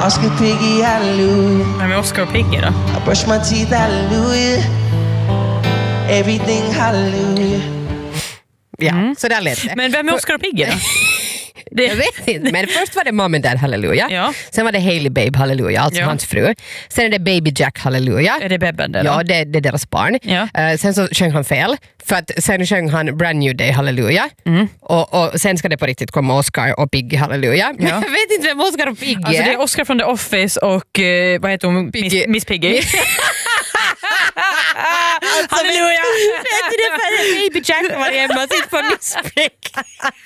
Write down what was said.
Oscar Piggy, hallelujah. Vem är Oscar och Piggy då? I brush my teeth, hallelujah. Everything, hallelujah. Ja, så där lät det. Men vem är Oscar och Piggy då? Jag vet inte, men först var det Mom and Dad Halleluja. Ja. Sen var det Hailey Babe Halleluja, alltså hans fru. Sen är det Baby Jack Halleluja. Är det Bebben det då? Ja, det är deras barn. Ja. Sen så sjöng han fel, för att sen sjöng han Brand New Day Halleluja. Och sen ska det på riktigt komma Oscar och Piggy Halleluja. Men jag vet inte vem Oscar och Piggy är. Alltså det är Oscar från The Office och vad heter hon? Miss Piggy. Halleluja! Vet du det, för Baby Jack var hemma sitt på Miss Piggy.